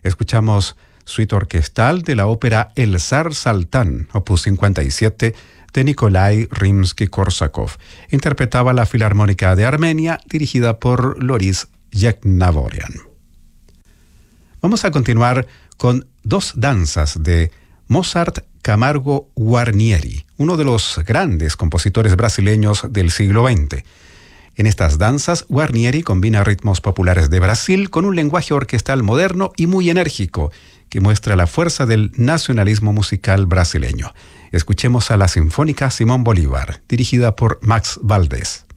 Escuchamos Suite orquestal de la ópera El Zar Saltán, opus 57, de Nikolai Rimsky-Korsakov. Interpretaba la Filarmónica de Armenia, dirigida por Loris Yeknavorian. Vamos a continuar con dos danzas de Mozart Camargo Guarnieri, uno de los grandes compositores brasileños del siglo XX. En estas danzas, Guarnieri combina ritmos populares de Brasil con un lenguaje orquestal moderno y muy enérgico, que muestra la fuerza del nacionalismo musical brasileño. Escuchemos a la Sinfónica Simón Bolívar, dirigida por Max Valdés.